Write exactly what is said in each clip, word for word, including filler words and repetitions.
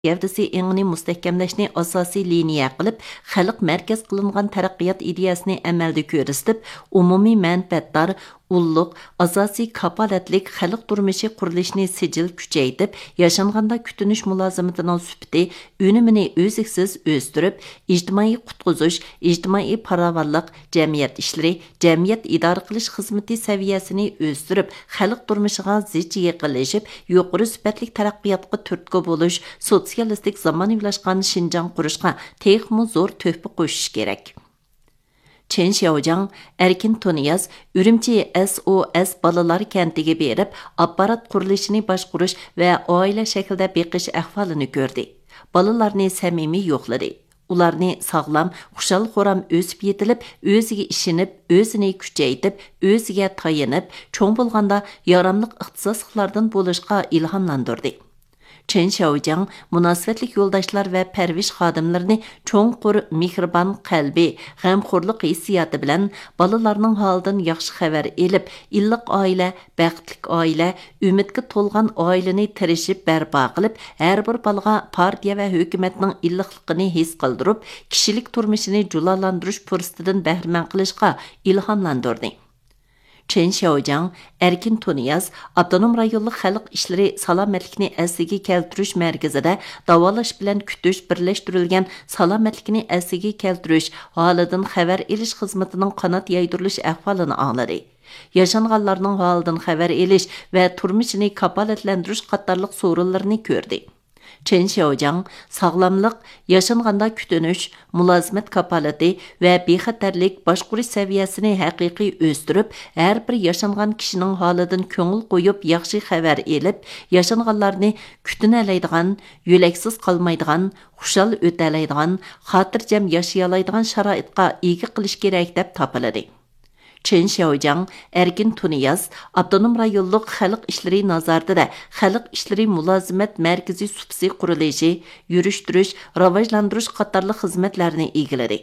gavdasi engini mustahkamlashni asosiy liniya qilib, xalq markaz qilingan taraqqiyot ideyasini amalda ko'rsatib, umumiy manfaatdor ulluq, asosiy kapolatlik xalq turmushi qurilishini sijil kuchaytib, yashanganda kutunish mulozimatining sufati, unumini o'ziksiz o'stirib, ijtimoiy qutqizish, ijtimoiy farovonlik, jamiyat ishlari, jamiyat idora qilish xizmati saviyasini o'stirib, xalq turmushiga zich yaqinlashib, yuqori sifatli taraqqiyotga turtki bo'lish, sotsialistik zamonaviylashgan Shinjang qurishga texmo zo'r to'hfa qo'shish kerak. Chen Xiaojiang, Erkin Tuniyaz, Ürümçi S O S balalar kentiga berib, apparat qurilishini boshqarish va oila shaklida beqish ahvolini ko'rdi. Balalarni samimiy yo'qladi. Ularni sog'lom, xushal-xuram o'sib yetilib, o'ziga ishinib, o'zini kuchaytib, o'ziga tayanib, cho'ng bo'lganda yaramliq ixtisosliklardan bo'lishga ilhomlantirdi. Chen Xiaojiang munosabatlik yo'ldoshlar va parvish xodimlarini cho'nqur mehribon qalbi, g'amxo'rlik hissiyoti bilan bolalarning holidan yaxshi xabar elib, illiq oila, baxtlik oila, umidga to'lgan oilani tirishib barpo qilib, har bir bolaga partiya va hukumatning illiqligini his qildirib, kishilik turmushini julalantirish fursatidan bahramand qilishga ilhomlantirdi. Chen Xiaojiang, Erkin Tuniyaz, Abdunum rayonluq xalq ishlari salomatlikni asliga keltirish markazida davolash bilan kutish birlashtirilgan salomatlikni asliga keltirish holidan xabar elish xizmatining qanot yaydirilish ahvolini angladi. Yashanganlarning holidan xabar elish va turmushini kafolatlantirish qatorliq so'rinlarni ko'rdi. Chen Xiaojiang, sog'lomlik, yashanganda kutinish, mulozimat kapolati va bexatarlik boshqarish saviyasini haqiqiy o'stirib, har bir yashangan kishining holidan ko'ngil qo'yib, yaxshi xabar elib, yashanganlarni kutinalaydigan, yo'laksiz qolmaydigan, xushal o'talaydigan, xotirjam yashayalaydigan sharoitga ega qilish kerak deb topiladi. Chen Xiaojiang, Erkin Tuniyaz, Abdunum rayonluq xalq ishlari nazoratida xalq ishlari mulozimat markaziy supsi qurilishi, yurishtirish, rivojlantirish qatorli xizmatlarni egiladi.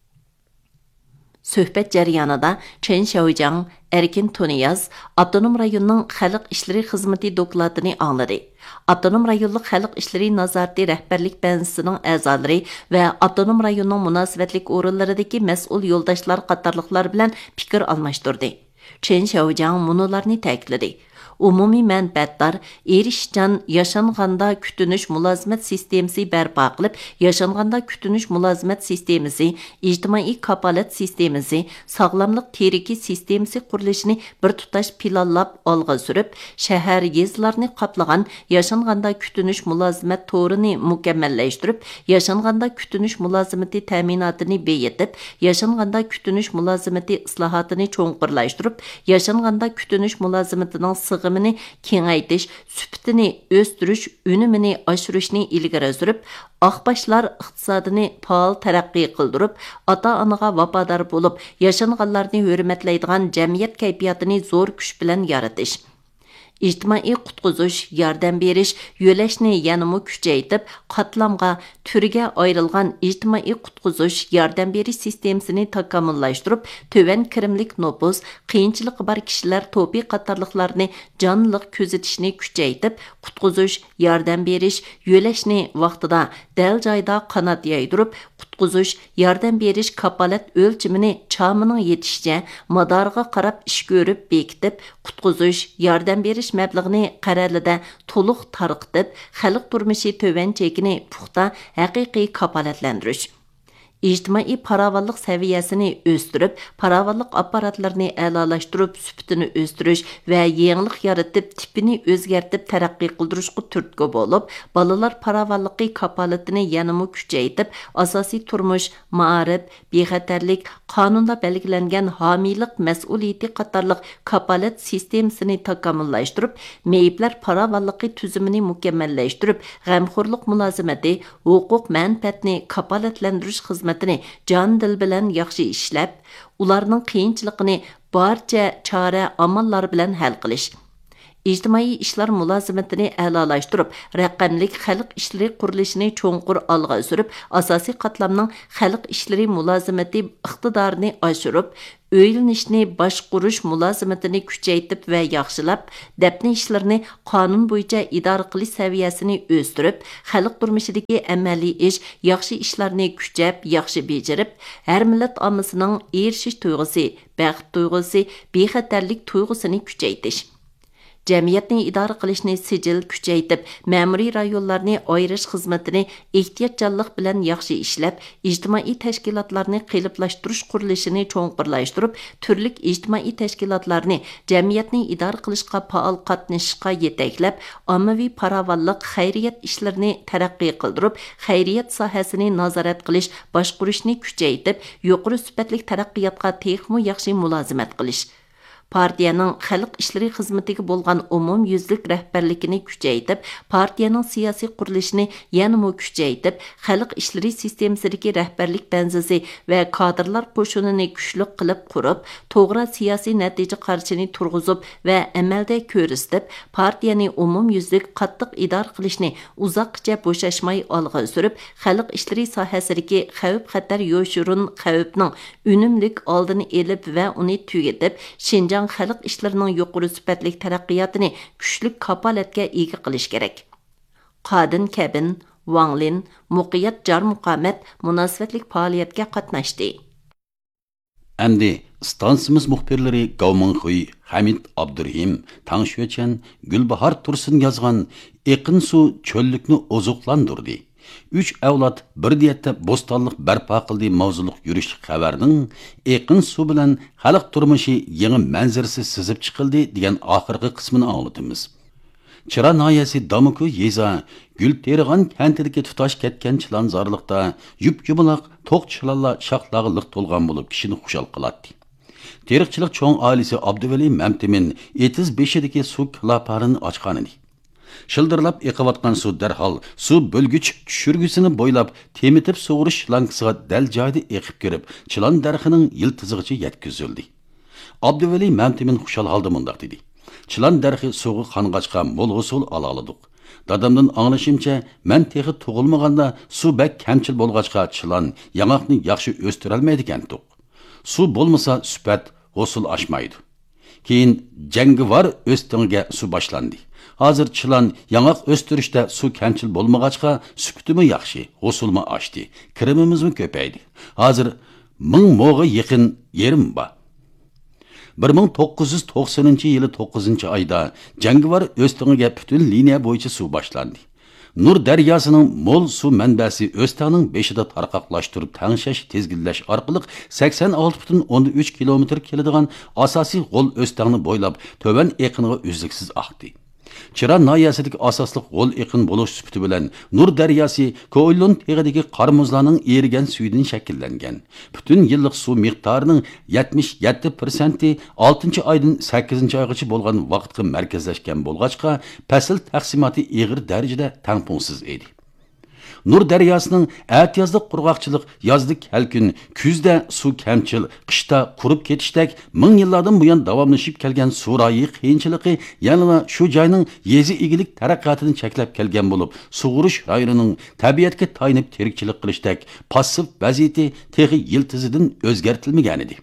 Suhbat jarayonida Chen Xiaojiang, Erkin Tuniyaz, Abdunum rayonning xalq ishlari xizmati dokladini angladi. Abdunum rayonluq xalq ishlari nazorati rahbarlik bansining a'zolari va Abdunum rayonning munosabatlik o'rinlaridagi mas'ul yo'ldoshlar qatorliqlar bilan fikr almashtirdi. Chen Xiaojiang munolarni ta'kidladi. Umumiy manfaatdor, erishchan yashanganda kutinish mulozimat sistemasi barpo qilib, yashanganda kutinish mulozimat sistemasi, ijtimoiy kapolat sistemasi, sog'lomlik teriki sistemasi qurilishini bir tutash planlab olg'a surib, shahar yezlarni qoplagan yashanganda kutinish mulozimat to'rini mukammallashtirib, yashanganda kutinish mulozimati ta'minotini beyitib, yashanganda kutinish mulozimati islohotini cho'nqurlashtirib, yashanganda kutinish mulozimatining sig'imini kengaytish, süptini o'stirish, unumini oshirishni ilgari surib, oqboshlar iqtisodini faol taraqqiy qildirib, ota-onaga vafodor bo'lib, yashanganlarni hurmatlaydigan jamiyat kayfiyatini zo'r kuch bilan yaratish. ijtimoiy qutqizish, yordam berish, yo'lashni yanada kuchaytirib, qatlamga, turga ayrilgan ijtimoiy qutqizish, yordam berish sistemasini takomillashtirib, to'van kirimlik nopus, qiyinchilik bor kishilar to'pi qatorliqlarni jonliq kuzatishni kuchaytirib, qutqizish, yordam berish, yo'lashni vaqtida, dal joyda qanot yaydirib, qutqizish, yordam berish kapolat o'lchimini chamining yetishicha madorga qarab ish ko'rib bekitib, qutqizish, yordam berish mablag'ini qarorida to'liq tarqitib, xalq turmushi to'van chekini puxta haqiqiy kafolatlantirish. ijtimoiy farovonlik saviyasini o'stirib, farovonlik apparatlarini a'lolashtirib, sifatini o'stirish va yangilik yaratib, tipini o'zgartib, taraqqiy qildirishga turtki bo'lib, bolalar farovonligi kafolatini yanada kuchaytirib, asosiy turmush, ma'rif, bexatarlik, qonunda belgilangan homiylik mas'uliyati qatorliq kafolat sistemasini takomillashtirib, meyiblar farovonligi tuzumini mukammallashtirib, g'amxo'rlik mulozimati, huquq manfaatni kafolatlantirish xizmatini jon dil bilan yaxshi ishlab, ularning qiyinchiligini barcha chora amallar bilan hal qilish. ijtimoiy ishlar mulozimatini a'lolashtirib, raqamlik xalq ishlari qurilishini cho'nqur olg'a surib, asosiy qatlamning xalq ishlari mulozimati iqtidorini oshirib, o'ylanishni boshqurish mulozimatini kuchaytirib va yaxshilab, dafni ishlarini qonun bo'yicha idora qilish saviyasini o'stirib, xalq turmushidagi amaliy ish, yaxshi ishlarni kuchab, yaxshi bejarib, har millat ommasining erishish tuyg'usi, baxt tuyg'usi, bexatarlik tuyg'usini kuchaytirish. Jamiyatni idora qilishni sijil kuchaytib, ma'muriy rayonlarni ayirish xizmatini ehtiyotjonlik bilan yaxshi ishlab, ijtimoiy tashkilotlarni qiliblashtirish qurilishini cho'nqurlashtirib, turli ijtimoiy tashkilotlarni jamiyatni idora qilishga faol qatnashishga yetaklab, ommaviy farovonlik xayriyat ishlarini taraqqiy qildirib, xayriyat sohasini nazorat qilish, boshqarishni kuchaytib, yuqori sifatli taraqqiyotga texmo yaxshi mulozimat qilish. Partiyaning xalq ishlari xizmatiga bo'lgan umum yuzlik rahbarligini kuchaytirib, partiyaning siyosiy qurilishini yanada kuchaytirib, xalq ishlari sistemasidagi rahbarlik banzisi va kadrlar qo'shinini kuchli qilib qurib, to'g'ri siyosiy natija qarshini turg'izib va amalda ko'rsatib, partiyaning umum yuzlik qattiq idora qilishni uzoqcha bo'shashmay olg'a surib, xalq ishlari sohasidagi xavf-xatar yo'shurun xavfning unumlik oldini elib va uni tugatib, Shinjang xalq ishlarining yuqori sifatli taraqqiyotini kuchli kapolatga ega qilish kerak. Qadin Kabin, Wang Lin, Muqayyat jar muqomat munosabatlik faoliyatga qatnashdi. Әмді stansimiz muxbirlari Gavmingxuy, Hamid Abdurhim, Tangshuechan, Gulbahar Tursun yazgan Eqin su cho'llikni ozuqlandırdı. Üç avlod bir diyetde bo'stonlik barpo qildi mavzuliq yurish xabarning eqin suv bilan xalq turmushi yangi manzarasi sizib chiqildi degan oxirgi qismini anglatamiz. Chira noyasi Damuku yeza gul terigan kentidagi tutash ketgan chilanzorliqda yup-yumaloq to'q chilanlar shaqlag'iliq to'lgan bo'lib kishini xushal qiladi. Teriqchilik cho'ng oilasi Abduvali Mamtimin etiz beshidagi suv klaparini ochgan edi. Shildirlab eqiyotgan suv darhol suv bo'lgich tushirgusini bo'ylab temitib sug'urish lankasiga dal joyda eqib kirib, chilan darxining yiltizig'icha yetkazildi. Abduvali Mamtimin xushal holda mundaq dedi. Chilan darxi suvga qanqachqa mo'l usul ala oldik. Dadamdan anglashimcha, men texi tug'ilmaganda suv bak kamchil bo'lg'achqa chilan yangaqni yaxshi o'stirolmaydi ekandik. Suv bo'lmasa sifat usul oshmaydi. Keyin jangivar o'stinga suv boshlandi. Hozir chilan yangaq o'stirishda suv kamchil bo'lmag'achqa sufitimi yaxshi, usulmi oshdi, kirimimizmi ko'paydi. Hozir ming mo'ga yaqin yerim bor. bir ming to'qqiz yuz to'qsoninchi yili to'qqizinchi oyda jangivar o'stinga butun liniya bo'yicha suv boshlandi. Nur daryosining mo'l suv manbasi o'stinning beshida tarqaqlashtirib tangshash, tezgillash orqali sakson olti butun o'ndan uch kilometr keladigan asosiy g'o'l o'stinni bo'ylab to'van eqiniga uzluksiz oqdi. Chira noyasidagi asosli g'o'l eqin bo'lish sifati bilan Nur daryosi Ko'ylun teg'idagi qarmuzlarning erigan suvidan shakllangan. Butun yillik suv miqdorining yetmish yetti prosenti oltinchi oydan sakkizinchi oygacha bo'lgan vaqtga markazlashgan bo'lg'achqa, fasl taqsimoti ig'ir darajada tangpungsiz edi. Nur daryosining atiyozlik qurg'oqchilik, yozlik halkun, kuzda suv kamchil, qishda qurib ketishdek ming yillardan buyon davomlashib kelgan surayi qiyinchiligi yana shu joyning yezi egilik taraqqiyotini cheklab kelgan bo'lib, sug'urish rayonining tabiatga tayinib terikchilik qilishdek passiv vaziyati texi yiltizidan o'zgartilmagan edi.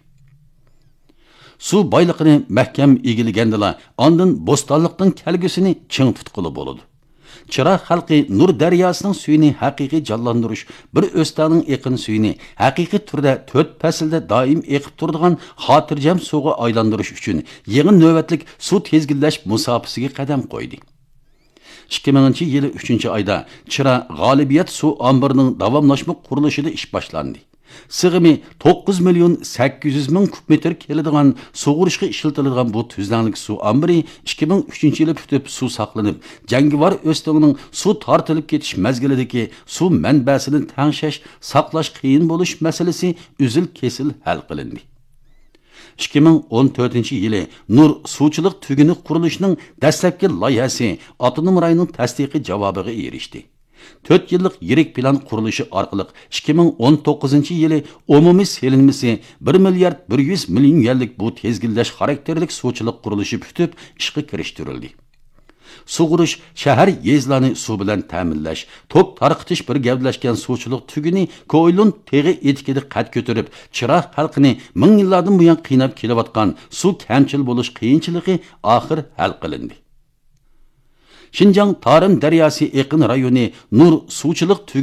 Suv boyligini mahkam egilgandila, ondan bo'stonlikning kelgusini ching tutqili bo'ladi. Chira xalqi Nur daryosining suyini haqiqiy jonlantirish, bir o'staning eqin suyini haqiqiy turda to'rt faslda doim eqib turadigan xotirjam suvga aylantirish uchun yangi navbatlik suv tezgillash musofasiga qadam qo'ydi. ikki minginchi yili uchinchi oyda Chira G'olibiyat suv ombirining davomlashma qurilishida ish boshlandi. Sig'imi to'qqiz million sakkiz yuz ming kub metr keladigan sug'urishga ishlatiladigan bu tuzlanlik suv ombiri ikki ming uchinchi yili tutib suv saqlanib, jangivar o'stinning suv tortilib ketish mazgilidagi suv manbasini tangshash, saqlash qiyin bo'lish masalasi uzil-kesil hal qilindi. ikki ming o'n to'rtinchi yili Nur suvchilik tuguni qurilishining dastlabki loyihasi Avtonom rayonning tasdiqi javobiga erishdi. to'rt yillik yirik plan qurilishi orqali ikki ming o'n to'qqizinchi yili umumiy selinmasi bir milliard bir yuz million yillik bu tezgillash xarakterlik suvchilik qurilishi bitib ishga kirishtirildi. sug'urish, shahar yezlarni suv bilan ta'minlash, tok tarqitish bir gavdlashgan suvchilik tugini Ko'ylun teg'i etikida qad ko'tarib, Chiroq xalqini ming yillardan buyon qiynab kelayotgan suv kamchil bo'lish qiyinchiligi oxir hal qilindi. Şinjan Tarım Deryası Eqin rayoni Nur suvchilik